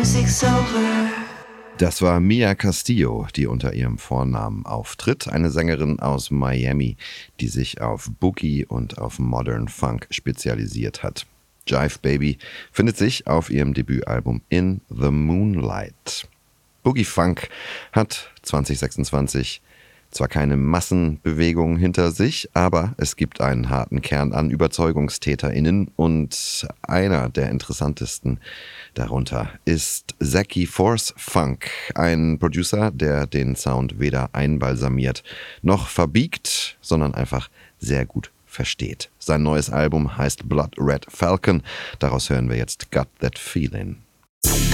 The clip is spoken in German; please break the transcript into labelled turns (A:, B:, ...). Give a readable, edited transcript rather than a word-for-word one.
A: Das war Mia Castillo, die unter ihrem Vornamen auftritt, eine Sängerin aus Miami, die sich auf Boogie und auf Modern Funk spezialisiert hat. Jive Baby findet sich auf ihrem Debütalbum In the Moonlight. Boogie Funk hat 2026 zwar keine Massenbewegung hinter sich, aber es gibt einen harten Kern an ÜberzeugungstäterInnen und einer der interessantesten darunter ist Zaki Force Funk, ein Producer, der den Sound weder einbalsamiert noch verbiegt, sondern einfach sehr gut versteht. Sein neues Album heißt Blood Red Falcon, daraus hören wir jetzt Got That Feeling.